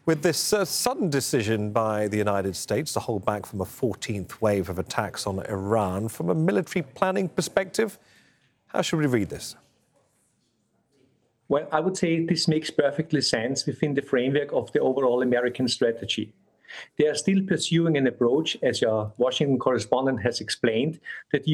With this sudden decision by the United States to hold back from a 14th wave of attacks on Iran, from a military planning perspective, how should we read this? Well, I would say this makes perfectly sense within the framework of the overall American strategy. They are still pursuing an approach, as your Washington correspondent has explained, that